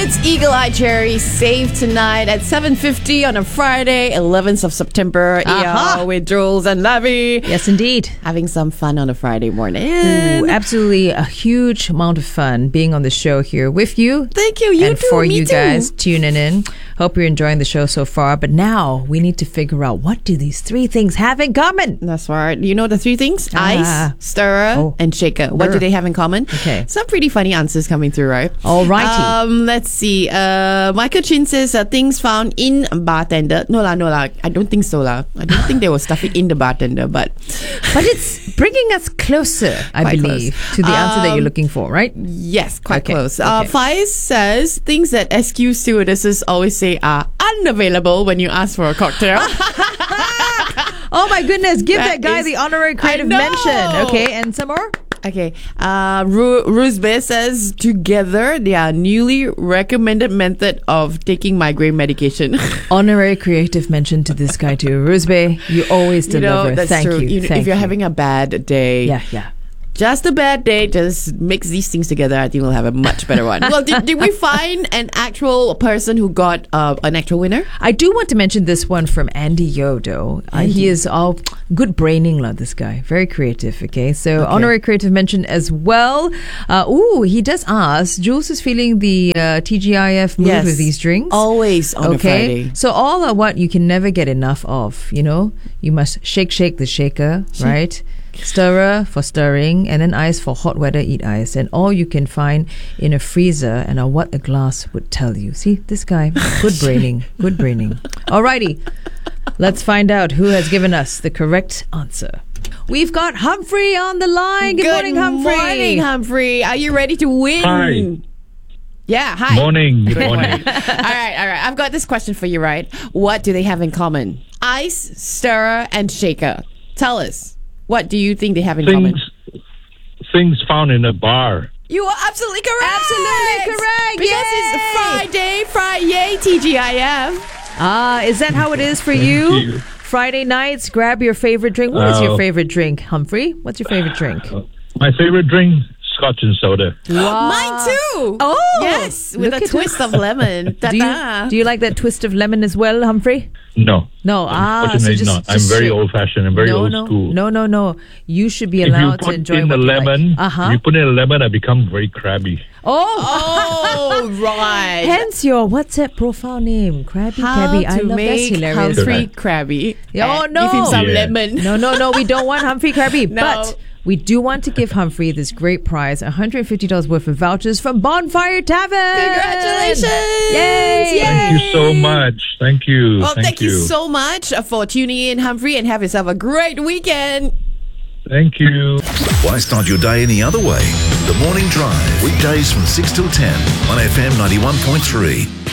It's Eagle Eye Cherry Save tonight at 7:50 on a Friday, 11th of September. Aha. With Jules and Lavi. Yes, indeed. Having some fun on a Friday morning. Ooh, absolutely a huge amount of fun being on the show here with you. Thank you. You and too. for Me you too. guys tuning in. Hope you're enjoying the show so far. But now we need to figure out, what do these three things have in common? That's right. You know the three things? Ice, stirrer, and shaker. What do they have in common? Okay. Some pretty funny answers coming through, right? Alrighty. Let's see. Michael Chin says things found in bartender. No lah. I don't think so lah. I don't think they will stuff it in the bartender, but it's bringing us closer, I Quite believe, close. to the answer that you're looking for, right? yes, quite Okay, close. okay. Faiz says things that SQ stewardesses always say are unavailable when you ask for a cocktail. Oh my goodness, give That that guy is- the honorary creative I know. mention. Okay, and some more? Okay. Ruzbe says together they are newly recommended method of taking migraine medication. Honorary creative mention to this guy too. Rusbe, you always deliver. That's Thank true. you. If Thank you're you. having a bad day, Yeah. just a bad day, just mix these things together. I think we'll have a much better one. Well, did we find an actual person who got an actual winner? I do want to mention this one from Andy Yodo. He is all good braining, this guy. Very creative, okay? So, honorary creative mention as well. He does ask, Jules is feeling the TGIF mood Yes. with these drinks. Always on a Friday. So all are what you can never get enough of, you know? You must shake the shaker, right? Stirrer for stirring, and then ice for hot weather, eat ice. And all you can find in a freezer, and what a glass would tell you. See, this guy, good braining. Alrighty, let's find out who has given us the correct answer. We've got Humphrey on the line. Good morning, Humphrey. Good morning, Humphrey. Are you ready to win? Hi. Yeah, hi. Morning. Good morning. All right. I've got this question for you, right? What do they have in common? Ice, stirrer, and shaker. Tell us. What do you think they have in common? Things found in a bar. You are absolutely correct. Absolutely correct. Because Yay. it's Friday, TGIF. Is that how it is for Thank you. Friday nights, grab your favorite drink. What is your favorite drink, Humphrey? What's your favorite drink? My favorite drink, Scotch and soda. Wow. Mine too. Oh, yes, with look a at twist of lemon. Do you like that twist of lemon as well, Humphrey? No. No. Unfortunately not. I'm very old-fashioned and very old school. No. You should be If allowed you to put enjoy in what the you lemon, like. you put in a lemon, I become very crabby. Oh, right. Hence your WhatsApp profile name, Krabby How Cabby. I to love that's make hilarious. Humphrey Krabby. Oh, And no. Give him some Yeah. lemon. No, we don't want Humphrey Krabby. No. But we do want to give Humphrey this great prize, $150 worth of vouchers from Bonfire Tavern. Congratulations! Yay! Thank you so much. Thank you. Well, thank you so much for tuning in, Humphrey, and have yourself a great weekend. Thank you. Why start your day any other way? The Morning Drive, weekdays from 6 till 10 on FM 91.3.